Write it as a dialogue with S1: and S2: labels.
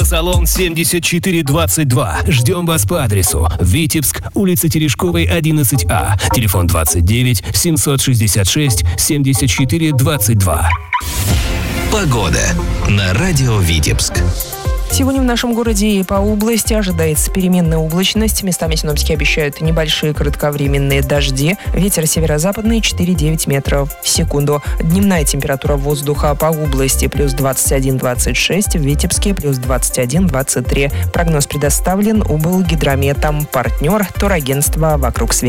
S1: Автосалон 7422. Ждем вас по адресу: Витебск, улица Терешковой, 11А. Телефон 29 766 74 22.
S2: Погода на радио Витебск.
S3: Сегодня в нашем городе и по области ожидается переменная облачность. Местами синоптики обещают небольшие кратковременные дожди. Ветер северо-западный 4-9 метров в секунду. Дневная температура воздуха по области плюс 21-26, в Витебске плюс 21-23. Прогноз предоставлен УБЛ Гидрометом. Партнер — турагентство «Вокруг света».